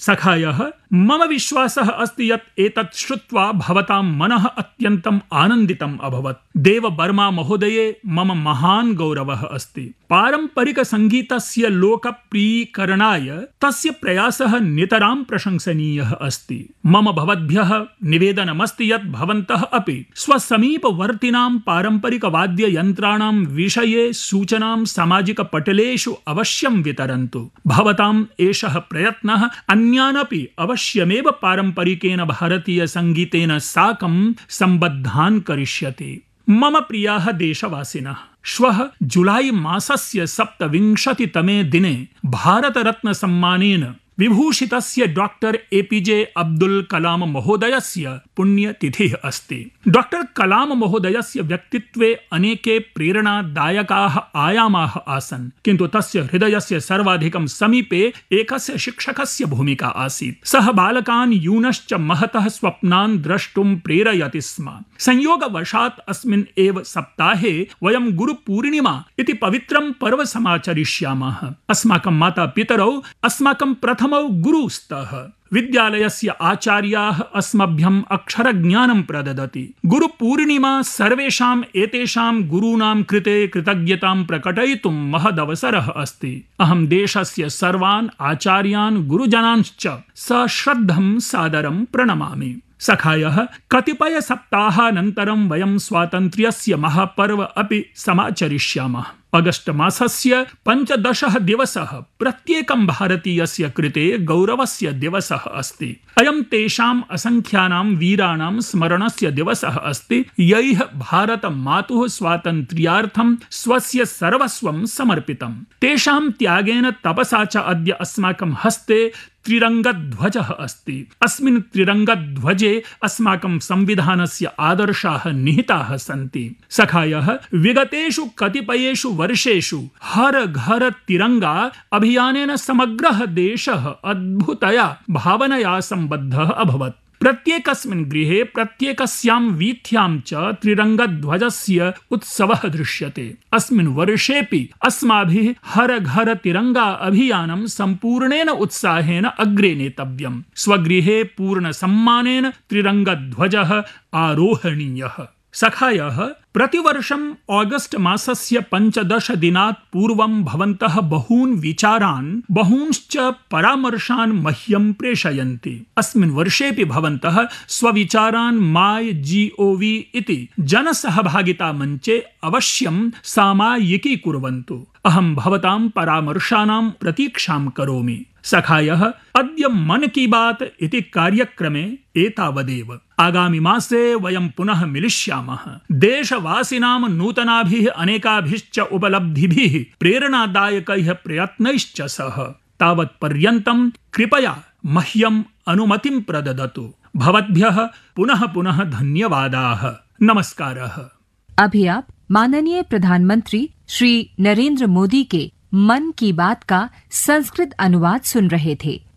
सखायः मम विश्वासः अस्ति यत् एतत् श्रुत्वा भवतां मनः अत्यन्तम् आनन्दितम् अभवत्। देववर्मा महोदये मम महान् गौरवः अस्ति। पारम्परिकसङ्गीतस्य लोकप्रियीकरणाय तस्य प्रयासः नितरां प्रशंसनीयः अस्ति। मम भवद्भ्यः निवेदनमस्ति यत् भवन्तः अपि स्वसमीपवर्तिनां पारम्परिकवाद्ययन्त्राणां विषये सूचनां सामाजिकपटलेषु अवश्यं वितरन्तु। भवताम् एषः प्रयत्नः अन्यान् अपि अवश्यमेव पारम्परिकेन भारतीयसङ्गीतेन साकं सम्बद्धान् करिष्यति। मम प्रियाः देशवासिनः, श्वः जुलाई मासस्य 27तमे दिने भारतरत्नसम्मानेन विभूषितस्य डॉक्टर एपीजे अब्दुल कलाम महोदयस्य पुण्यतिथिः अस्ति। डॉक्टर कलाम महोदयस्य व्यक्तित्वे अनेके प्रेरणादायकाः आयामाः आसन्, किन्तु तस्य हृदयस्य सर्वाधिकं समीपे एकस्य शिक्षकस्य भूमिका आसीत्। सः बालकान् यूनश्च महतः स्वप्नान् द्रष्टुं प्रेरयति स्म। संयोगवशात् अस्मिन् एव सप्ताहे वयं गुरुपूर्णिमा इति पवित्रं पर्व समाचरिष्यामः। अस्माकं माता पितरौ अस्माकं प्रथमौ गुरुस्तः। विद्यालयस्य आचार्याः अस्मभ्यम् अक्षरज्ञानं प्रददति। गुरुपूर्णिमा सर्वेषाम् एतेषां गुरूणां कृते कृतज्ञतां प्रकटयितुं महदवसरः अस्ति। अहं देशस्य सर्वान् आचार्यान् गुरुजनांश्च सश्रद्धं सादरं प्रणमामि। सखायः कतिपय सप्ताहानन्तरं वयं स्वातन्त्र्यस्य महापर्व अपि समाचरिष्यामः। अगस्ट मासस्य 15 दिवसः प्रत्येकं भारतीयस्य कृते गौरवस्य दिवसः अस्ति। अयं तेषाम् असङ्ख्यानां वीराणां स्मरणस्य दिवसः अस्ति, यैः भारतमातुः स्वातन्त्र्यार्थं स्वस्य सर्वस्वं समर्पितम्। तेषां त्यागेन तपसा च अद्य अस्माकं हस्ते त्रिरङ्गध्वजः अस्ति। अस्मिन् त्रिरङ्गध्वजे अस्माकं संविधानस्य आदर्शाः निहिताः सन्ति। सखायः विगतेषु कतिपयेषु वर्षेषु हर घर तिरंगा अभियानेन समग्रः देशः अद्भुतया भावनया सम्बद्धः अभवत्। प्रत्येकस्मिन् गृहे प्रत्येकस्यां वीथ्यां च त्रिरङ्गध्वजस्य उत्सवः दृश्यते। अस्मिन् वर्षेऽपि अस्माभिः हर घर तिरंगा अभियानं सम्पूर्णेन उत्साहेन अग्रे नेतव्यम्। स्वगृहे पूर्णसम्मानेन त्रिरङ्गध्वजः आरोहणीयः। सखायः प्रतिवर्षम् ऑगस्ट मासस्य 15 दिनात् पूर्वं भवन्तः बहून् विचारान् बहूंश्च परामर्शान् मह्यं प्रेषयन्ति। अस्मिन् वर्षेऽपि भवन्तः स्वविचारान् MyGov इति जनसहभागिता मञ्चे अवश्यं सामायिकीकुर्वन्तु। अहं भवतां परामर्शानां प्रतीक्षां करोमि। सखायः अद्य मन की बात इति कार्यक्रमे एतावदेव। आगामि मासे वयं पुनः मिलिष्यामः। देशवासिनां नूतनाभिः अनेकाभिश्च उपलब्धिभिः प्रेरणादायकैः प्रयत्नैश्च सह। तावत् पर्यन्तं कृपया मह्यम् अनुमतिं प्रददतु। भवद्भ्यः पुनः पुनः धन्यवादाः। नमस्कारः। अभी आप माननीय प्रधानमंत्री श्री नरेंद्र मोदी के मन की बात का संस्कृत अनुवाद सुन रहे थे।